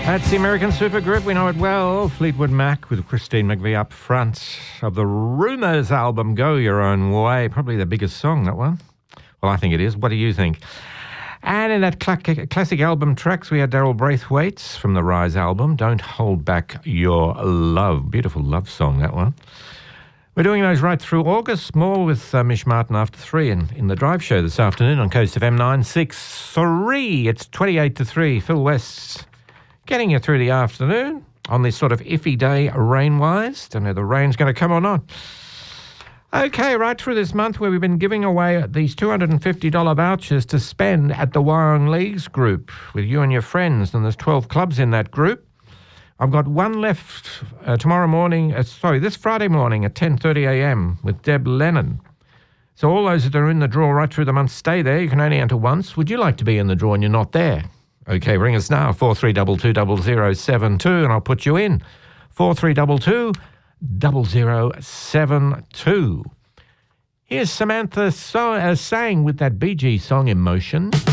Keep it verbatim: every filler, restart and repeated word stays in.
That's the American supergroup. We know it well. Fleetwood Mac with Christine McVie up front of the Rumours album, Go Your Own Way. Probably the biggest song, that one. Well, I think it is. What do you think? And in that cl- classic album tracks, we had Daryl Braithwaite's from the Rise album, Don't Hold Back Your Love. Beautiful love song, that one. We're doing those right through August. More with uh, Mish Martin after three in, in the drive show this afternoon on Coast F M nine six three. It's twenty-eight to three. Phil West getting you through the afternoon on this sort of iffy day rain-wise. Don't know if the rain's going to come or not. Okay, right through this month where we've been giving away these two hundred fifty dollars vouchers to spend at the Wyong Leagues group with you and your friends, and there's twelve clubs in that group. I've got one left uh, tomorrow morning, uh, sorry, this Friday morning at ten thirty a m with Deb Lennon. So all those that are in the draw right through the month, stay there. You can only enter once. Would you like to be in the draw and you're not there? Okay, ring us now, four three two two, zero zero seven two, and I'll put you in. four three two two, zero zero seven two. Here's Samantha so- uh, saying with that Bee Gees song, Emotion.